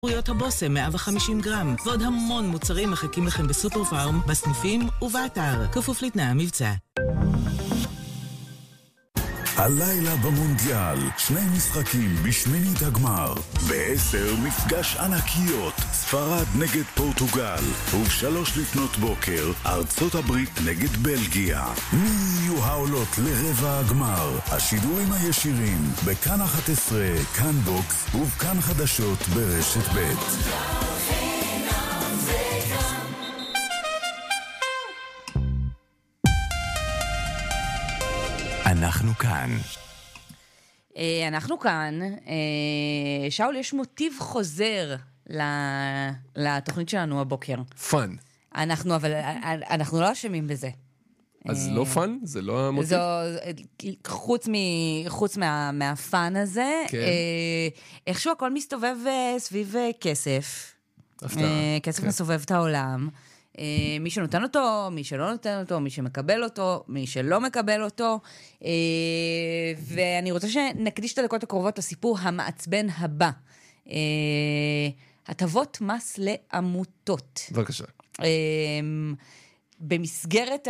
פוריות הבוסם 150 גרם, ועוד המון מוצרים מחכים לכם בסופר פארם, בסניפים ובאתר. כפוף לתנאי המבצע. הלילה במונדיאל, 2 משחקים בשמינית הגמר. ב-10 מפגש ענקיות, ספרד נגד פורטוגל. וב-3 לפנות בוקר, ארצות הברית נגד בלגיה. מי יהיו העולות לרבע הגמר? השידורים הישירים, בכאן 11, כאן בוקס ובכאן חדשות ברשת ב'. אנחנו כאן. אנחנו כאן. שאול, יש מוטיב חוזר לתוכנית שלנו הבוקר. פן. אבל אנחנו לא אשמים בזה. אז לא פן? זה לא המוטיב? חוץ מהפן הזה, כן. איכשהו הכל מסתובב סביב כסף. הפתעה. כסף כן. מסובב את העולם. מי שנותן אותו, מי שלא נותן אותו, מי שמקבל אותו, מי שלא מקבל אותו. ואני רוצה שנקדיש את הדקות הקרובות לסיפור המעצבן הבא. הטבות מס לעמותות. בבקשה. במסגרת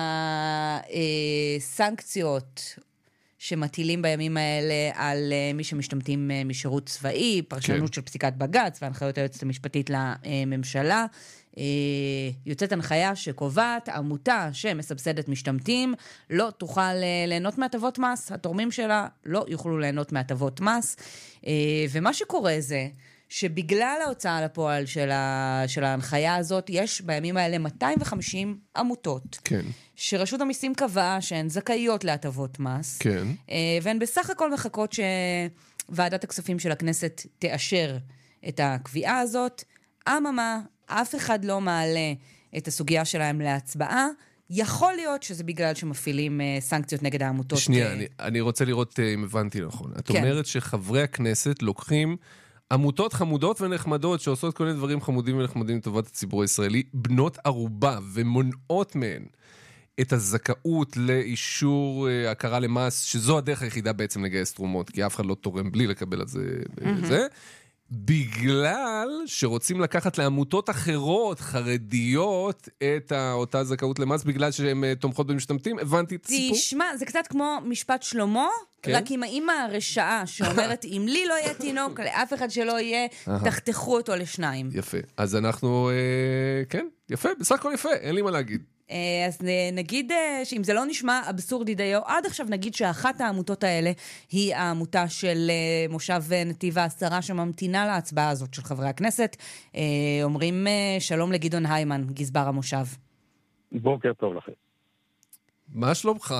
הסנקציות שמטילים בימים האלה על מי שמשתמטים משירות צבאי, פרשנות של פסיקת בג"ץ והנחיות היועצת המשפטית לממשלה, יוצאת הנחיה שקובעת, עמותה שמסבסדת משתמטים לא תוכל ליהנות מהטבות מס, התורמים שלה לא יוכלו ליהנות מהטבות מס, ומה שקורה זה שבגלל ההוצאה לפועל של ההנחיה הזאת, יש בימים האלה 250 עמותות, כן. שרשות המיסים קבעה שהן זכאיות להטבות מס, כן. והן בסך הכל מחכות שוועדת הכספים של הכנסת תאשר את הקביעה הזאת. אממה, אף אחד לא מעלה את הסוגיה שלהם להצבעה. יכול להיות שזה בגלל שמפעילים סנקציות נגד העמותות. שנייה, אני רוצה לראות אם הבנתי נכון. את אומרת שחברי הכנסת לוקחים עמותות חמודות ונחמדות שעושות כל מיני דברים חמודים ונחמדים לטובת הציבור הישראלי, בנות ערובה ומונעות מהן את הזכאות לאישור הכרה למס, שזו הדרך היחידה בעצם לגייס תרומות, כי אף אחד לא תורם בלי לקבל על זה, בגלל שרוצים לקחת לעמותות אחרות, חרדיות, את אותה זכאות למס, בגלל שהן תומכות במשתמטים. הבנתי את הסיפור? תשמע, זה קצת כמו משפט שלמה, כן? רק עם האמא הרשעה שאומרת, אם לי לא יהיה תינוק, לאף אחד שלא יהיה, תחתכו אותו לשניים. יפה. אז אנחנו, כן, יפה, בסך הכל יפה, אין לי מה להגיד. אז נגיד שאם זה לא נשמע אבסורדי דיו, עד עכשיו נגיד שאחת העמותות האלה היא העמותה של מושב נתיב העשרה שממתינה להצבעה הזאת של חברי הכנסת. אומרים שלום לגדעון היימן, גזבר המושב. בוקר טוב לכם. מה שלומך?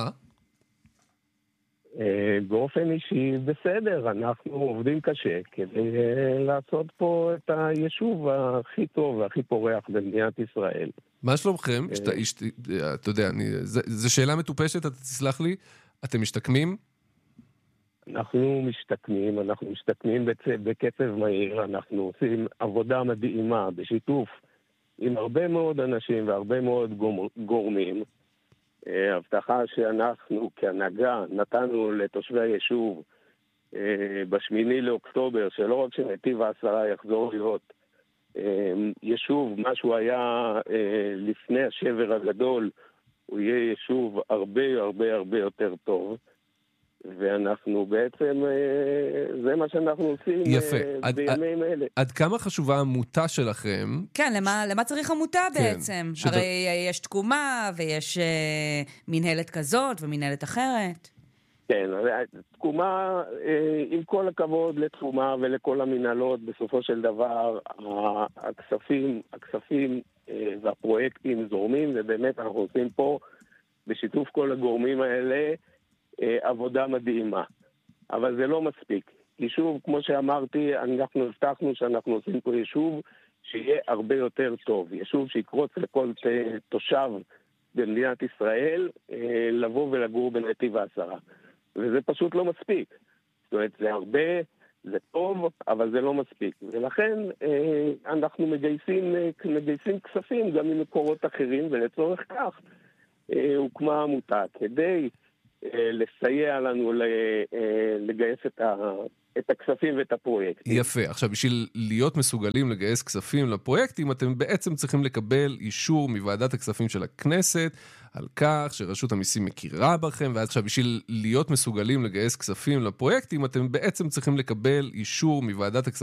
באופן אישי בסדר, אנחנו עובדים קשה כדי לעשות פה את היישוב הכי טוב והכי פורח במדינת ישראל. מה שלומכם? אתה יודע, זו שאלה מטופשת, אתה תסלח לי, אתם משתקמים? אנחנו משתקמים בקצב מהיר, אנחנו עושים עבודה מדהימה בשיתוף עם הרבה מאוד אנשים והרבה מאוד גורמים. הבטחה שאנחנו כהנהגה נתנו לתושבי היישוב בשמיני לאוקטובר, שלא רק שנתיב העשרה יחזור להיות יישוב, מה שהוא היה לפני השבר הגדול, הוא יהיה יישוב הרבה הרבה הרבה יותר טוב, ואנחנו בעצם, זה מה שאנחנו עושים בימים אלה. עד כמה חשובה העמותה שלכם? כן, למה צריך עמותה בעצם? הרי יש תקומה ויש מנהלת כזאת ומנהלת אחרת. כן, תקומה, עם כל הכבוד לתקומה ולכל המנהלות, בסופו של דבר, הכספים והפרויקטים זורמים, ובאמת אנחנו עושים פה, בשיתוף כל הגורמים האלה, עבודה מדהימה. אבל זה לא מספיק. יישוב, כמו שאמרתי, אנחנו הבטחנו שאנחנו עושים פה יישוב שיהיה הרבה יותר טוב. יישוב שיקרוץ לכל תושב במדינת ישראל, לבוא ולגור בנתיב העשרה. וזה פשוט לא מספיק. זאת אומרת, זה הרבה, זה טוב, אבל זה לא מספיק. ולכן אנחנו מגייסים כספים גם ממקורות אחרים, ולצורך כך הוקמה עמותה כדי לסייע לנו לגייס את הכספים ואת הפרויקטים. יפה. עכשיו, בשביל להיות מסוגלים לגייס כספים לפרויקטים, אתם בעצם צריכים לקבל אישור מוועדת הכספים של הכנסת, על כך שרשות המיסים מכירה בכם, ואז עכשיו, בשביל להיות מסוגלים לגייס כספים לפרויקטים, אתם בעצם צריכים לקבל אישור מוועדת הכספים